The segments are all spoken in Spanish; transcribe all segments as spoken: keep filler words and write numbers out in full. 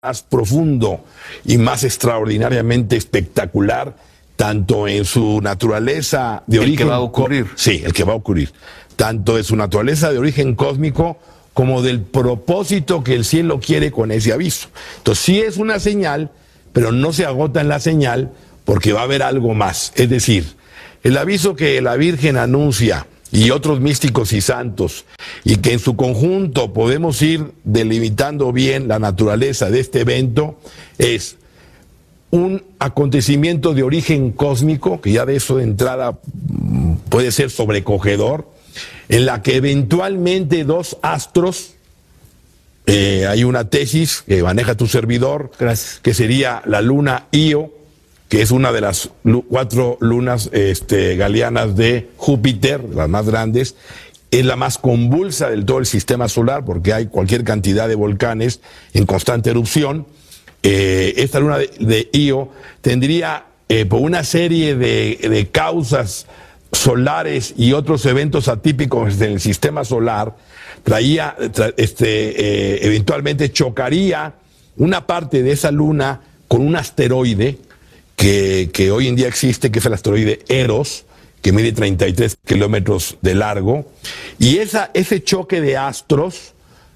más profundo y más extraordinariamente espectacular, tanto en su naturaleza de origen... El que va a ocurrir. Sí, el que va a ocurrir. Tanto de su naturaleza de origen cósmico como del propósito que el cielo quiere con ese aviso. Entonces sí es una señal, pero no se agota en la señal porque va a haber algo más. Es decir, el aviso que la Virgen anuncia y otros místicos y santos, y que en su conjunto podemos ir delimitando bien la naturaleza de este evento, es un acontecimiento de origen cósmico, que ya de eso de entrada puede ser sobrecogedor, en la que eventualmente dos astros, eh, hay una tesis que maneja tu servidor, Gracias. que sería la luna Io, que es una de las cuatro lunas este, galianas de Júpiter, las más grandes, es la más convulsa del todo el sistema solar, porque hay cualquier cantidad de volcanes en constante erupción. Eh, esta luna de, de Io tendría, eh, por una serie de, de causas solares y otros eventos atípicos en el sistema solar, traía, tra, este, eh, eventualmente chocaría una parte de esa luna con un asteroide, Que, que hoy en día existe, que es el asteroide Eros, que mide treinta y tres kilómetros de largo, y esa, ese choque de astros,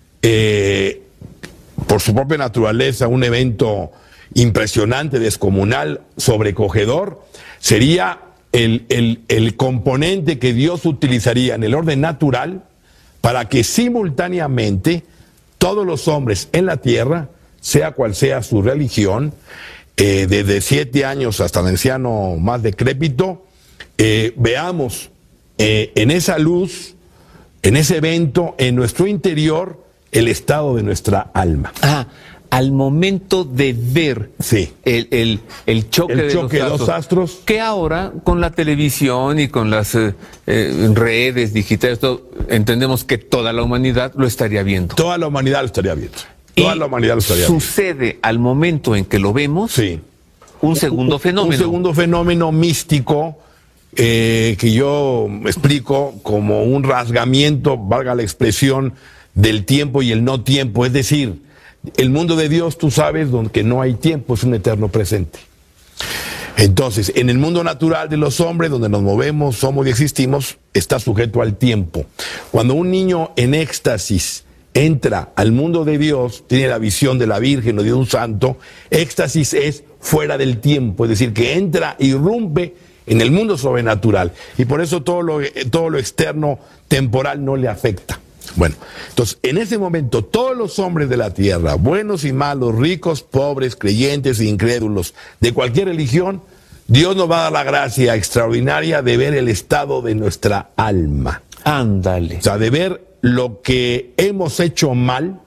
eh, por su propia naturaleza, un evento impresionante, descomunal, sobrecogedor, sería el, el, el componente que Dios utilizaría en el orden natural para que simultáneamente todos los hombres en la tierra, sea cual sea su religión, Eh, desde siete años hasta el anciano más decrépito, eh, veamos eh, en esa luz, en ese evento, en nuestro interior, el estado de nuestra alma. Ah, al momento de ver sí. el, el, el choque, el de, choque los de los astros, que ahora con la televisión y con las eh, eh, redes digitales, todo, entendemos que toda la humanidad lo estaría viendo. Toda la humanidad lo estaría viendo. Toda y la humanidad lo estaría sucede viendo. al momento en que lo vemos, sí. un segundo un, fenómeno. Un segundo fenómeno místico eh, que yo explico como un rasgamiento, valga la expresión, del tiempo y el no tiempo. Es decir, el mundo de Dios, tú sabes, donde no hay tiempo, es un eterno presente. Entonces, en el mundo natural de los hombres, donde nos movemos, somos y existimos, está sujeto al tiempo. Cuando un niño en éxtasis entra al mundo de Dios, tiene la visión de la Virgen o de un santo, éxtasis es fuera del tiempo, es decir, que entra, irrumpe en el mundo sobrenatural, y por eso todo lo, todo lo externo temporal no le afecta. Bueno, entonces en ese momento todos los hombres de la tierra, buenos y malos, ricos, pobres, creyentes e incrédulos, de cualquier religión, Dios nos va a dar la gracia extraordinaria de ver el estado de nuestra alma. Ándale. O sea, de ver lo que hemos hecho mal,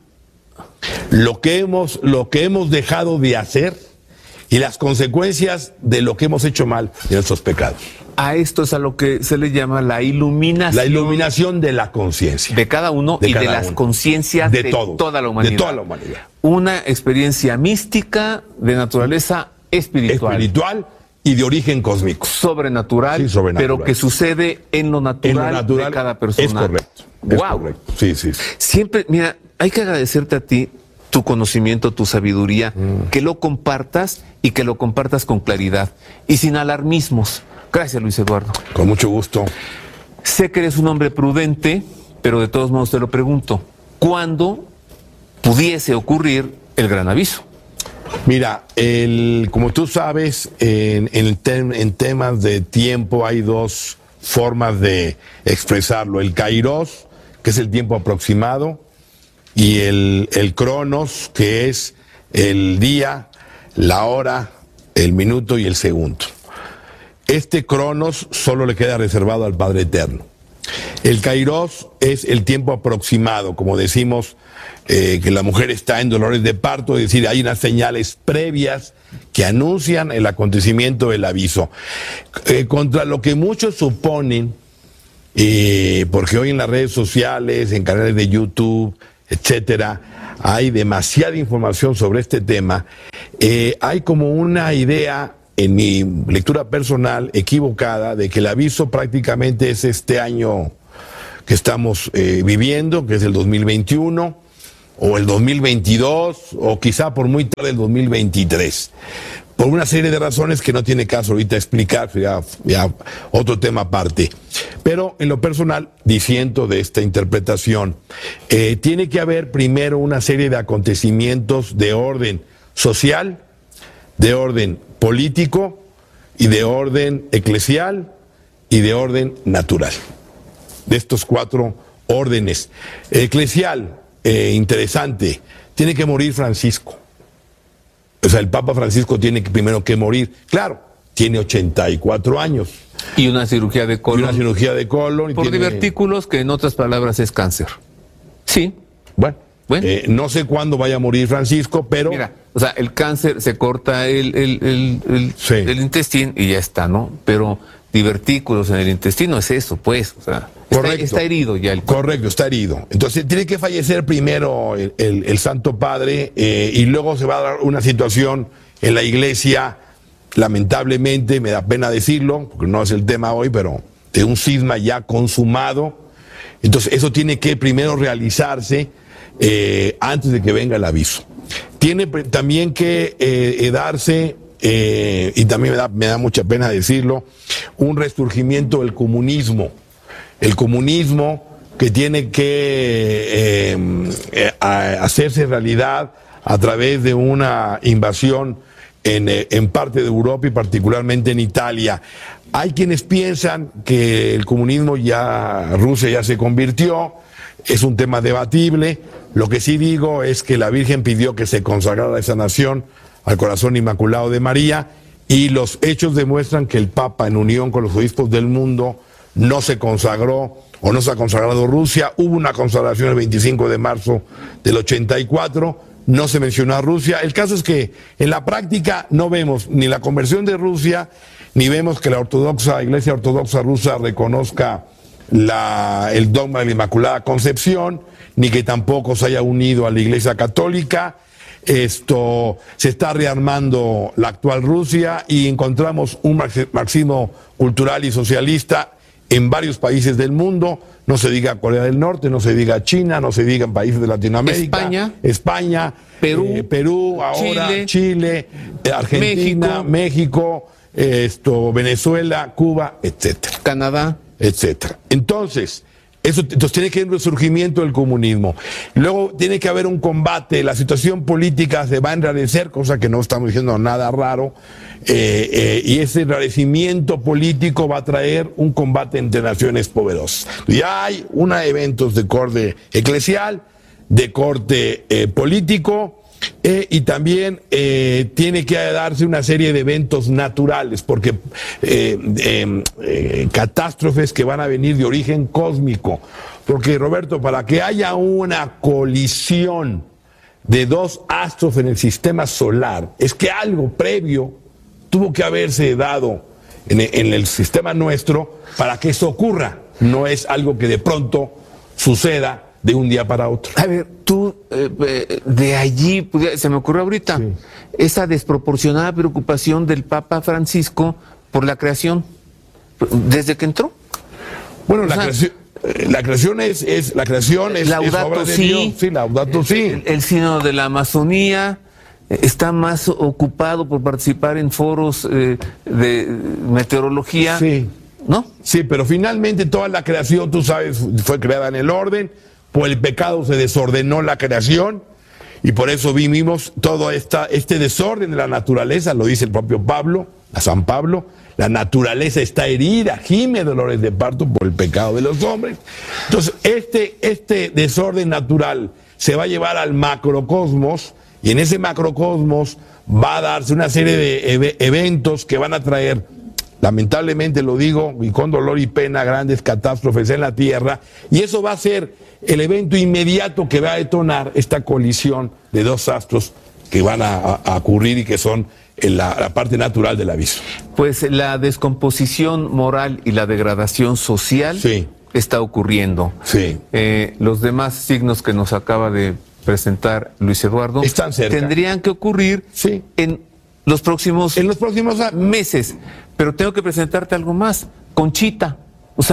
lo que hemos, lo que hemos dejado de hacer y las consecuencias de lo que hemos hecho mal de nuestros pecados. A esto es a lo que se le llama la iluminación. La iluminación de la conciencia. De cada uno de y cada de las uno. conciencias de, de todo, toda la humanidad. De toda la humanidad. Una experiencia mística de naturaleza espiritual. Espiritual y de origen cósmico. Sobrenatural, sí, sobrenatural, pero que sucede en lo natural, en lo natural de cada persona. Es correcto. Es wow. correcto. Sí, sí, sí. Siempre, mira, hay que agradecerte a ti tu conocimiento, tu sabiduría, mm. que lo compartas y que lo compartas con claridad y sin alarmismos. Gracias, Luis Eduardo. Con mucho gusto. Sé que eres un hombre prudente, pero de todos modos te lo pregunto. ¿Cuándo pudiese ocurrir el gran aviso? Mira, el, como tú sabes, en, en, tem, en temas de tiempo hay dos formas de expresarlo. El kairos, que es el tiempo aproximado, y el, el cronos, que es el día, la hora, el minuto y el segundo. Este cronos solo le queda reservado al Padre Eterno. El kairos es el tiempo aproximado, como decimos, eh, que la mujer está en dolores de parto, es decir, hay unas señales previas que anuncian el acontecimiento del aviso. Eh, contra lo que muchos suponen, eh, porque hoy en las redes sociales, en canales de YouTube, etcétera, hay demasiada información sobre este tema, eh, hay como una idea, en mi lectura personal, equivocada, de que el aviso prácticamente es este año que estamos eh, viviendo, que es el dos mil veintiuno, o el dos mil veintidós, o quizá por muy tarde el dos mil veintitrés. Por una serie de razones que no tiene caso ahorita explicar, ya, ya otro tema aparte. Pero en lo personal, disiento de esta interpretación. Eh, tiene que haber primero una serie de acontecimientos de orden social, de orden político y de orden eclesial y de orden natural. De estos cuatro órdenes. Eclesial, eh, interesante, tiene que morir Francisco. O sea, el Papa Francisco tiene que primero que morir. Claro, tiene ochenta y cuatro años. Y una cirugía de colon. Y una cirugía de colon. Por tiene... divertículos, que en otras palabras es cáncer. Sí. Bueno, bueno. Eh, no sé cuándo vaya a morir Francisco, pero... Mira, o sea, el cáncer se corta el, el, el, el, sí. el intestino y ya está, ¿no? Pero divertículos en el intestino es eso, pues, o sea, está, está herido ya el... Correcto, está herido. Entonces tiene que fallecer primero el, el, el Santo Padre eh, y luego se va a dar una situación en la iglesia, lamentablemente, me da pena decirlo, porque no es el tema hoy, pero de un cisma ya consumado. Entonces eso tiene que primero realizarse eh, antes de que venga el aviso. Tiene también que eh, darse... Eh, y también me da, me da mucha pena decirlo, un resurgimiento del comunismo. El comunismo que tiene que eh, eh, hacerse realidad a través de una invasión en, eh, en parte de Europa y particularmente en Italia. Hay quienes piensan que el comunismo ya, Rusia ya se convirtió, es un tema debatible. Lo que sí digo es que la Virgen pidió que se consagrara esa nación al corazón inmaculado de María, y los hechos demuestran que el Papa, en unión con los obispos del mundo, no se consagró o no se ha consagrado Rusia. Hubo una consagración el veinticinco de marzo del ochenta y cuatro, no se mencionó a Rusia. El caso es que en la práctica no vemos ni la conversión de Rusia, ni vemos que la ortodoxa, Iglesia Ortodoxa Rusa reconozca la, el dogma de la Inmaculada Concepción, ni que tampoco se haya unido a la Iglesia Católica. Esto, se está rearmando la actual Rusia y encontramos un marxismo cultural y socialista en varios países del mundo. No se diga Corea del Norte, no se diga China, no se diga en países de Latinoamérica, España, España Perú, eh, Perú ahora Chile, Chile eh, Argentina, México, México eh, esto, Venezuela, Cuba, etcétera, Canadá, etcétera. Entonces, Eso, entonces tiene que haber un resurgimiento del comunismo. Luego tiene que haber un combate, la situación política se va a enrarecer, cosa que no estamos diciendo nada raro, eh, eh, y ese enrarecimiento político va a traer un combate entre naciones poderosas. Ya hay una eventos de corte eclesial, de corte eh, político, Eh, y también eh, tiene que darse una serie de eventos naturales, porque eh, eh, eh, catástrofes que van a venir de origen cósmico. Porque, Roberto, para que haya una colisión de dos astros en el sistema solar, es que algo previo tuvo que haberse dado en, en el sistema nuestro para que eso ocurra. No es algo que de pronto suceda de un día para otro. A ver, tú, eh, de allí, se me ocurrió ahorita, sí, esa desproporcionada preocupación del Papa Francisco por la creación, desde que entró. Bueno, o la, sea, creación, la creación es, es la creación es, Laudato es obra de Si, Dios. Sí, Laudato Si. El, el sínodo de la Amazonía está más ocupado por participar en foros eh, de meteorología. Sí. ¿No? Sí, pero finalmente toda la creación, tú sabes, fue creada en el orden. Por el pecado se desordenó la creación y por eso vivimos todo esta, este desorden de la naturaleza, lo dice el propio Pablo, a San Pablo. La naturaleza está herida, gime dolores de parto por el pecado de los hombres. Entonces, este, este desorden natural se va a llevar al macrocosmos, y en ese macrocosmos va a darse una serie de ev eventos que van a traer, lamentablemente lo digo, y con dolor y pena, grandes catástrofes en la Tierra, y eso va a ser el evento inmediato que va a detonar esta colisión de dos astros que van a, a, a ocurrir y que son la, la parte natural del aviso. Pues la descomposición moral y la degradación social, sí, está ocurriendo. Sí. Eh, los demás signos que nos acaba de presentar Luis Eduardo están cerca, tendrían que ocurrir, sí, en los próximos, en los próximos meses. Pero tengo que presentarte algo más. Conchita. O sea,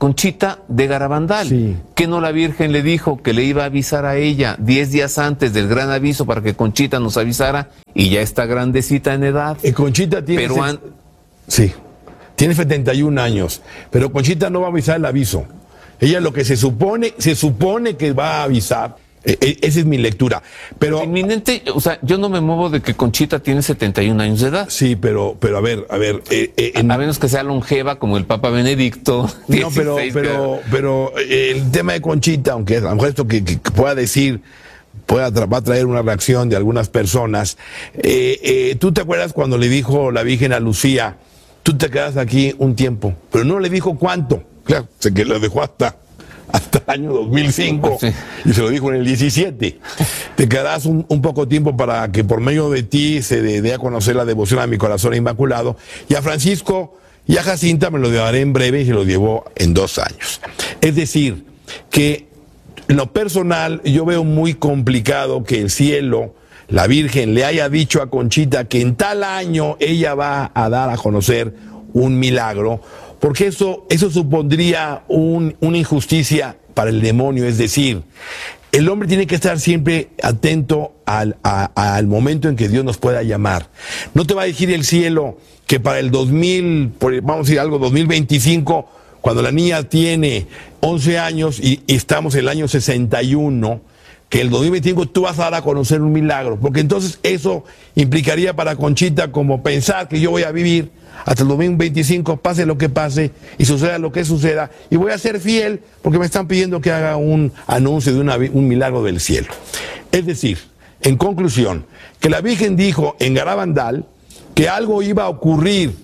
Conchita de Garabandal, Sí. que no la Virgen le dijo que le iba a avisar a ella diez días antes del gran aviso para que Conchita nos avisara, y ya está grandecita en edad. Eh, Conchita tiene... Pero set- an- Sí, tiene setenta y un años, pero Conchita no va a avisar el aviso. Ella lo que se supone, se supone que va a avisar, eh, eh, esa es mi lectura. Pero Inminente, o sea, yo no me muevo de que Conchita tiene setenta y un años de edad. sí, pero, pero a ver, a ver, eh, eh, en- A menos que sea longeva como el Papa Benedicto. no, pero, dieciséis, pero, pero eh, el tema de Conchita, aunque a lo mejor esto que, que- que pueda decir pueda tra- va a traer una reacción de algunas personas. Eh, eh, ¿Tú te acuerdas cuando le dijo la Virgen a Lucía, tú te quedas aquí un tiempo? Pero no le dijo cuánto. Claro, sé que lo dejó hasta, hasta el año dos mil cinco, Sí. y se lo dijo en el diecisiete. Te quedarás un, un poco tiempo para que por medio de ti se dé dé a conocer la devoción a mi corazón inmaculado. Y a Francisco y a Jacinta me lo daré en breve, y se lo llevó en dos años. Es decir, que en lo personal yo veo muy complicado que el cielo, la Virgen, le haya dicho a Conchita que en tal año ella va a dar a conocer un milagro, porque eso, eso supondría un- una injusticia para el demonio. Es decir, el hombre tiene que estar siempre atento al, a- al momento en que Dios nos pueda llamar. No te va a decir el cielo que para el dos mil, por- vamos a decir algo, dos mil veinticinco, cuando la niña tiene once años y, y estamos en el año sesenta y uno, que el dos mil veinticinco tú vas a dar a conocer un milagro, porque entonces eso implicaría para Conchita como pensar que yo voy a vivir hasta el dos mil veinticinco, pase lo que pase y suceda lo que suceda, y voy a ser fiel porque me están pidiendo que haga un anuncio de una vi- un milagro del cielo. Es decir, en conclusión, que la Virgen dijo en Garabandal que algo iba a ocurrir,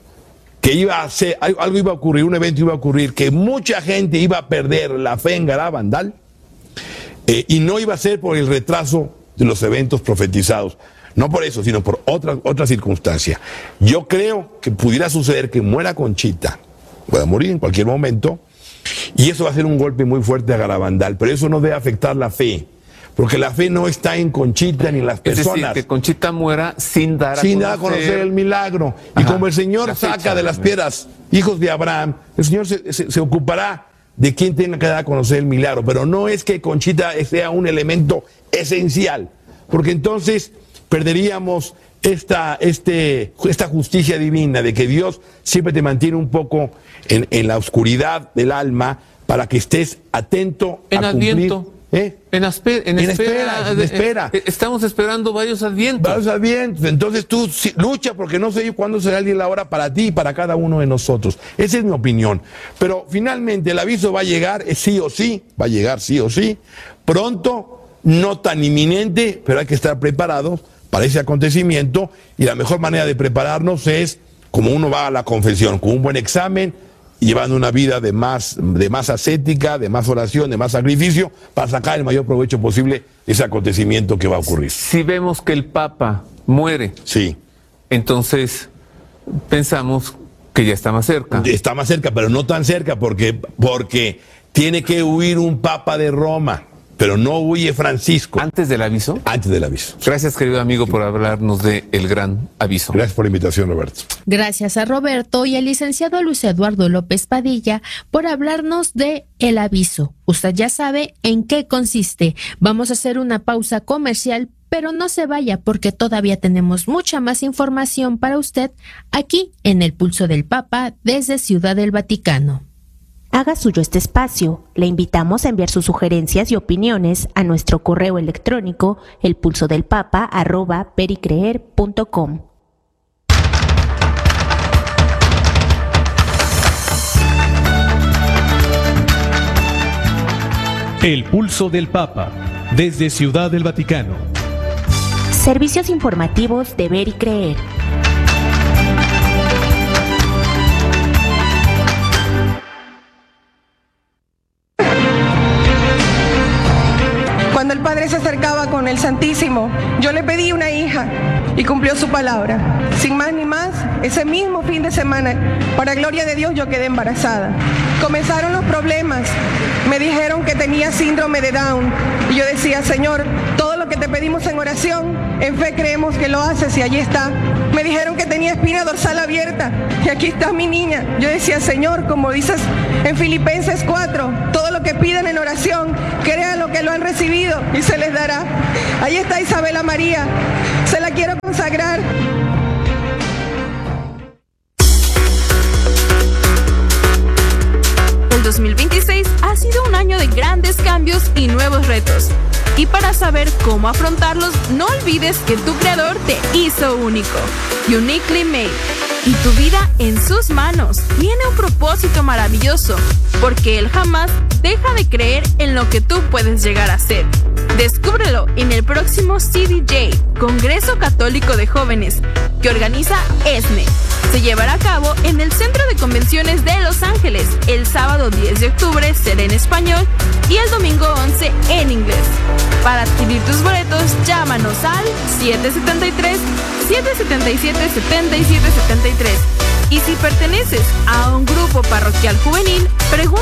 que iba a ser, algo algo iba a ocurrir, un evento iba a ocurrir, que mucha gente iba a perder la fe en Garabandal, eh, y no iba a ser por el retraso de los eventos profetizados. No por eso, sino por otra, otra circunstancia. Yo creo que pudiera suceder que muera Conchita, pueda morir en cualquier momento, y eso va a ser un golpe muy fuerte a Garabandal, pero eso no debe afectar la fe, porque la fe no está en Conchita ni en las Es decir, personas. que Conchita muera sin dar a Sin conocer. dar a conocer el milagro. Y Ajá, como el Señor la saca fecha, de las ¿no? piedras hijos de Abraham, el Señor se, se- se ocupará de quien tenga que dar a conocer el milagro. Pero no es que Conchita sea un elemento esencial, porque entonces perderíamos esta, este, esta justicia divina de que Dios siempre te mantiene un poco en, en la oscuridad del alma para que estés atento En a cumplir. Adviento. ¿Eh? En, aspe- en En espera, espera, en de- espera. eh, estamos esperando varios advientos. Vamos a bien, entonces tú sí, lucha, porque no sé yo cuándo será el día y la hora para ti y para cada uno de nosotros. Esa es mi opinión. Pero finalmente el aviso va a llegar, eh, sí o sí, va a llegar sí o sí, pronto, no tan inminente, pero hay que estar preparados para ese acontecimiento, y la mejor manera de prepararnos es como uno va a la confesión, con un buen examen, llevando una vida de más, de más ascética, de más oración, de más sacrificio, para sacar el mayor provecho posible de ese acontecimiento que va a ocurrir. Si vemos que el Papa muere, Sí, entonces pensamos que ya está más cerca. está más cerca, pero no tan cerca, porque, porque tiene que huir un papa de Roma, pero no huye Francisco Antes del aviso. antes del aviso. Gracias, querido amigo, por hablarnos de El Gran Aviso. Gracias por la invitación, Roberto. Gracias a Roberto y al licenciado Luis Eduardo López Padilla por hablarnos de El Aviso. Usted ya sabe en qué consiste. Vamos a hacer una pausa comercial, pero no se vaya porque todavía tenemos mucha más información para usted aquí en El Pulso del Papa desde Ciudad del Vaticano. Haga suyo este espacio. Le invitamos a enviar sus sugerencias y opiniones a nuestro correo electrónico elpulsodelpapa arroba pericreer punto com. El Pulso del Papa, desde Ciudad del Vaticano. Servicios informativos de Ver y Creer. Cuando el Padre se acercaba con el Santísimo, yo le pedí una hija y cumplió su palabra. Sin más ni más, ese mismo fin de semana, para gloria de Dios, yo quedé embarazada. Comenzaron los problemas. Me dijeron que tenía síndrome de Down. Y yo decía, Señor, todo lo que te pedimos en oración, en fe creemos que lo haces y allí está. Me dijeron que tenía espina dorsal abierta y aquí está mi niña. Yo decía, Señor, como dices en Filipenses cuatro, todo lo que piden en oración, crean lo que lo han recibido y se les dará. Ahí está Isabela María, se la quiero consagrar. El dos mil veintiséis ha sido un año de grandes cambios y nuevos retos. Y para saber cómo afrontarlos, no olvides que tu creador te hizo único, uniquely made. Y tu vida en sus manos tiene un propósito maravilloso, porque Él jamás deja de creer en lo que tú puedes llegar a ser. Descúbrelo en el próximo C D J, Congreso Católico de Jóvenes, que organiza E S N E. Se llevará a cabo en el Centro de Convenciones de Los Ángeles. El sábado diez de octubre será en español y el domingo once en inglés. Para adquirir tus boletos, llámanos al siete siete tres, siete siete siete, siete siete siete tres. Y si perteneces a un grupo parroquial juvenil, pregunta